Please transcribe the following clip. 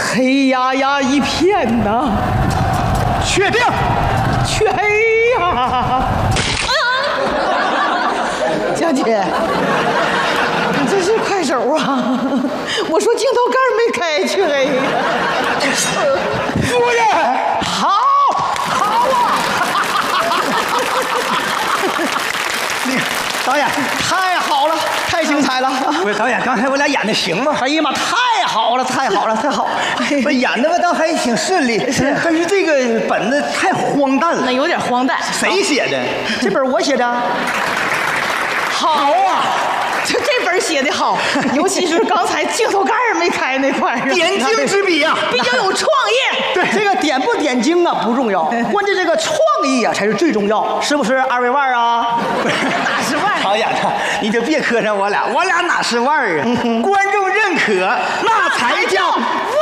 黑压压一片呐。 确定？ 去黑呀！江姐，你这是快手啊！我说镜头盖没开，去黑呀！ 夫人，好，好啊！导演，太好了，太精彩了！不是导演，刚才我俩演的行吗？哎呀妈，太好了，太好了，太好！我演的吧倒还挺顺利，但是这个本子太荒诞了。 那有点荒诞。 谁写的？这本我写的。好啊！ 这本写的好，尤其是刚才镜头盖没开那块儿， 点睛之笔啊！ 比较有创意。 对，这个点不点睛啊不重要，关键这个创意啊才是最重要，是不是二位腕啊？ 哪是腕？ 导演啊，你就别磕碜我俩哪是腕啊？观众认可，那才叫。